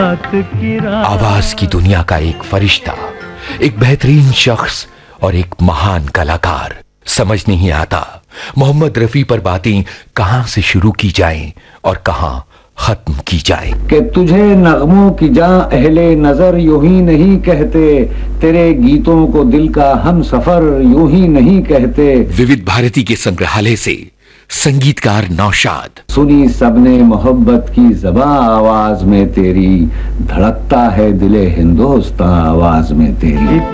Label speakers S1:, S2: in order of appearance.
S1: आवाज की दुनिया का एक फरिश्ता, एक बेहतरीन शख्स और एक महान कलाकार। समझ नहीं आता मोहम्मद रफी पर बातें कहां से शुरू की जाएं और कहां खत्म की जाए।
S2: कि तुझे नगमों की जा अहले नजर यूं ही नहीं कहते, तेरे गीतों को दिल का हम सफर यूं ही नहीं कहते।
S1: विविध भारती के संग्रहालय से संगीतकार नौशाद।
S2: सुनी सबने मोहब्बत की ज़बां आवाज में तेरी, धड़कता है दिले हिंदुस्तां आवाज में तेरी।